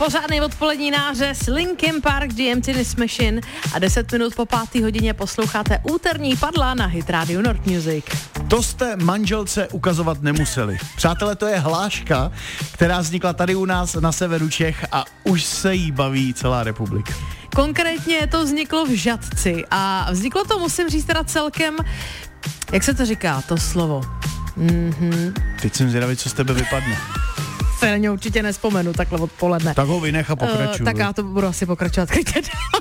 pořádný odpolední nářez Linkin Park, The Emptiness Machine a 10 minut po 5. hodině posloucháte úterní padla na Hit Radio North Music. To jste manželce ukazovat nemuseli. Přátelé, to je hláška, která vznikla tady u nás na severu Čech a už se jí baví celá republika. Konkrétně to vzniklo v Žatci a vzniklo to, musím říct, teda celkem, jak se to říká, to slovo? Teď jsem zvědavý, co z tebe vypadne. Se na ně určitě nespomenu takhle odpoledne. Tak ho vynech a pokračuju. Tak já to budu asi pokračovat klidně.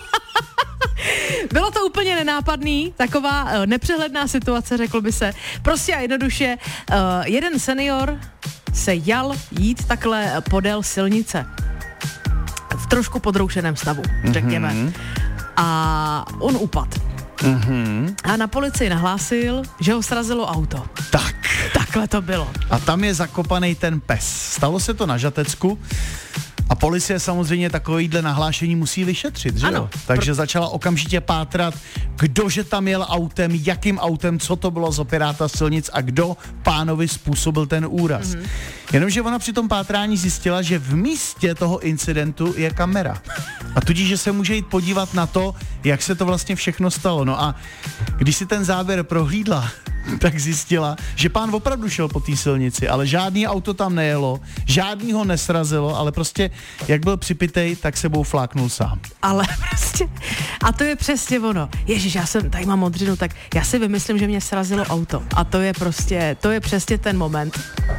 Bylo to úplně nenápadný, taková nepřehledná situace, řekl by se. Prostě a jednoduše, jeden senior se jal jít takhle podél silnice. V trošku podroušeném stavu, řekněme. A on upadl. A na policii nahlásil, že ho srazilo auto. Tak. Takhle to bylo. A tam je zakopaný ten pes. Stalo se to na Žatecku a policie samozřejmě takovýhle nahlášení musí vyšetřit, že jo? Takže začala okamžitě pátrat, kdože tam jel autem, jakým autem, co to bylo za piráta silnic a kdo pánovi způsobil ten úraz. Jenomže ona při tom pátrání zjistila, že v místě toho incidentu je kamera. A tudíž, že se může jít podívat na to, jak se to vlastně všechno stalo. No a když si ten záběr prohlídla, tak zjistila, že pán opravdu šel po té silnici, ale žádný auto tam nejelo, žádný ho nesrazilo, ale prostě jak byl připitej, tak sebou fláknul sám. Ale prostě, a to je přesně ono. Ježiš, já jsem, tady mám modřinu, tak já si vymyslím, že mě srazilo auto. A to je přesně ten moment.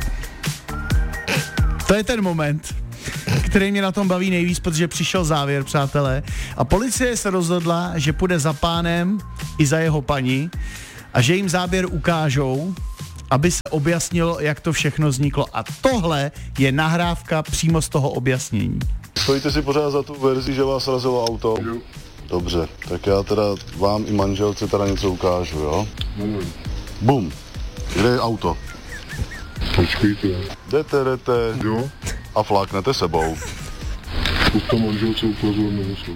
To je ten moment, který mě na tom baví nejvíc, protože přišel závěr, přátelé. A policie se rozhodla, že půjde za pánem i za jeho paní a že jim záběr ukážou, aby se objasnilo, jak to všechno vzniklo. A tohle je nahrávka přímo z toho objasnění. Stojíte si pořád za tu verzi, že vás srazilo auto? Jo. Dobře, tak já teda vám i manželce teda něco ukážu, jo? Bum. Kde je auto? Počkejte. Jdete Jo? a fláknete sebou. To manželce ukazovat nemusel.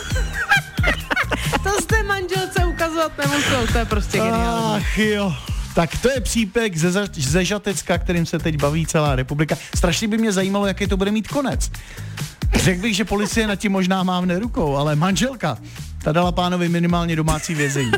To jste manželce ukazovat nemusel, to je prostě geniální. Ach jo. Tak to je příběh ze Žatecka, kterým se teď baví celá republika. Strašně by mě zajímalo, jaký to bude mít konec. Řekl bych, že policie nad tím možná mávne rukou, ale manželka, ta dala pánovi minimálně domácí vězení.